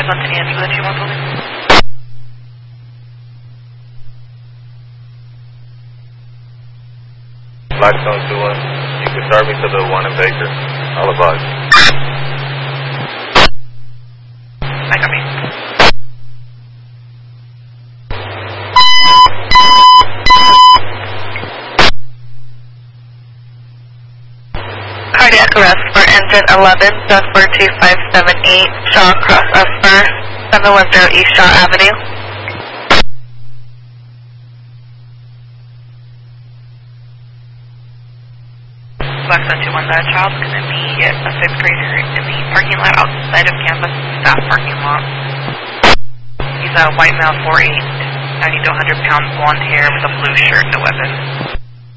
advise on any answer that you want, please. Blackstone 2-1. You can start me to the one in Baker. I'll advise. I got me. Cardiac arrest for engine 11, Dunbar 2578, Shaw Cross Esper, 710 East Shaw Avenue. Blackstone 2-1, that child's going to be a 6th grader in the parking lot outside of campus, staff parking lot. He's a white male, 4'8", 90 to 100 pounds, blonde hair with a blue shirt, no weapon.